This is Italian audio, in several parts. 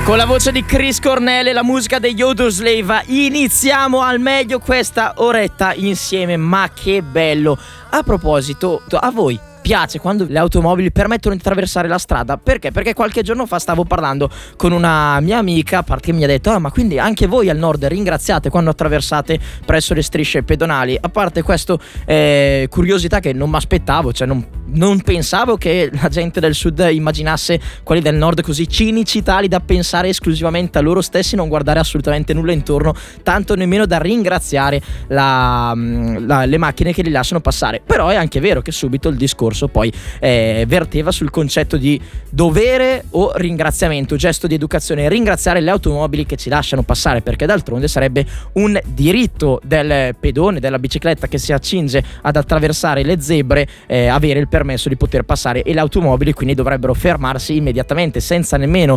Con la voce di Chris Cornell e la musica degli Audioslave iniziamo al meglio questa oretta insieme, ma che bello! A proposito, a voi piace quando le automobili permettono di attraversare la strada? Perché? Perché qualche giorno fa stavo parlando con una mia amica che mi ha detto: ma quindi anche voi al nord ringraziate quando attraversate presso le strisce pedonali? A parte questo curiosità che non mi aspettavo, cioè non pensavo che la gente del sud immaginasse quelli del nord così cinici, tali da pensare esclusivamente a loro stessi, non guardare assolutamente nulla intorno, tanto nemmeno da ringraziare le macchine che li lasciano passare. Però è anche vero che subito il discorso poi verteva sul concetto di dovere o ringraziamento, gesto di educazione, ringraziare le automobili che ci lasciano passare, perché d'altronde sarebbe un diritto del pedone, della bicicletta che si accinge ad attraversare le zebre, avere il permesso di poter passare, e le automobili quindi dovrebbero fermarsi immediatamente senza nemmeno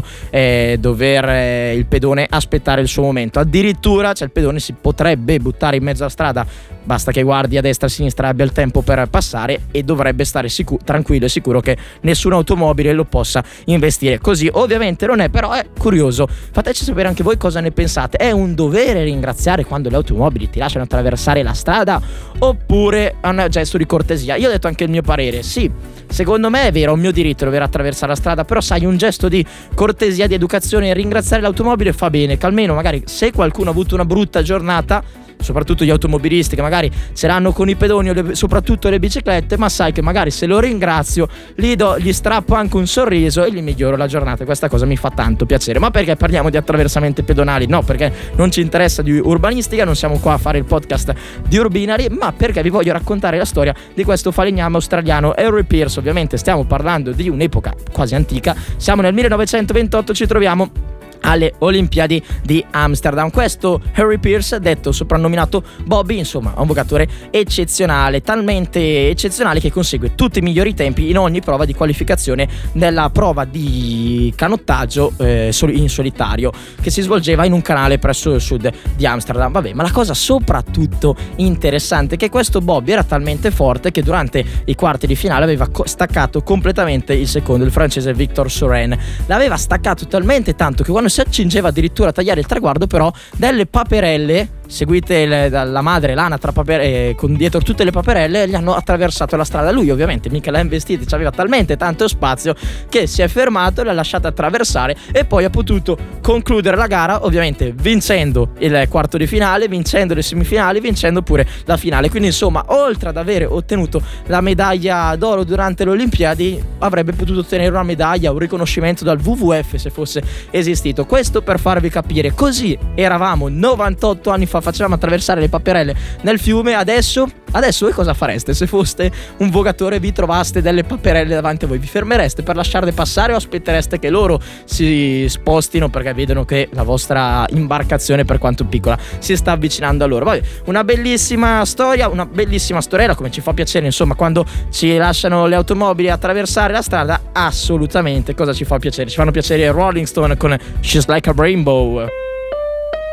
dover il pedone aspettare il suo momento. Addirittura il pedone si potrebbe buttare in mezzo alla strada, basta che guardi a destra e a sinistra e abbia il tempo per passare, e dovrebbe stare tranquillo e sicuro che nessuna automobile lo possa investire. Così ovviamente non è, però è curioso. Fateci sapere anche voi cosa ne pensate. È un dovere ringraziare quando le automobili ti lasciano attraversare la strada, oppure è un gesto di cortesia? Io ho detto anche il mio parere. Sì, secondo me è vero, è un mio diritto dover attraversare la strada, però sai, un gesto di cortesia, di educazione, ringraziare l'automobile fa bene, che almeno magari se qualcuno ha avuto una brutta giornata, soprattutto gli automobilisti che magari ce l'hanno con i pedoni o soprattutto le biciclette, ma sai che magari se lo ringrazio gli strappo anche un sorriso e gli miglioro la giornata. Questa cosa mi fa tanto piacere. Ma perché parliamo di attraversamenti pedonali? No, perché non ci interessa di urbanistica, non siamo qua a fare il podcast di Urbinary, ma perché vi voglio raccontare la storia di questo falegname australiano, Harry Pearce. Ovviamente stiamo parlando di un'epoca quasi antica, siamo nel 1928, ci troviamo alle Olimpiadi di Amsterdam. Questo Harry Pearce, detto soprannominato Bobby, insomma è un vogatore eccezionale, talmente eccezionale che consegue tutti i migliori tempi in ogni prova di qualificazione nella prova di canottaggio in solitario che si svolgeva in un canale presso il sud di Amsterdam. Vabbè, ma la cosa soprattutto interessante è che questo Bobby era talmente forte che durante i quarti di finale aveva staccato completamente il secondo, il francese Victor Surin. L'aveva staccato talmente tanto che quando si accingeva addirittura a tagliare il traguardo, però delle paperelle seguite dalla madre, l'anatra con dietro tutte le paperelle, gli hanno attraversato la strada. Lui ovviamente mica l'ha investito, aveva talmente tanto spazio che si è fermato, l'ha lasciata attraversare e poi ha potuto concludere la gara, ovviamente vincendo il quarto di finale, vincendo le semifinali, vincendo pure la finale. Quindi insomma, oltre ad avere ottenuto la medaglia d'oro durante le Olimpiadi, avrebbe potuto ottenere una medaglia, un riconoscimento dal WWF se fosse esistito. Questo per farvi capire. Così eravamo 98 anni fa, facevamo attraversare le paperelle nel fiume. Adesso voi cosa fareste se foste un vogatore e vi trovaste delle paperelle davanti a voi? Vi fermereste per lasciarle passare o aspettereste che loro si spostino perché vedono che la vostra imbarcazione, per quanto piccola, si sta avvicinando a loro? Vabbè, una bellissima storia, una bellissima storiella, come ci fa piacere insomma quando ci lasciano le automobili attraversare la strada. Assolutamente, cosa ci fa piacere? Ci fanno piacere Rolling Stone con She's Like a Rainbow.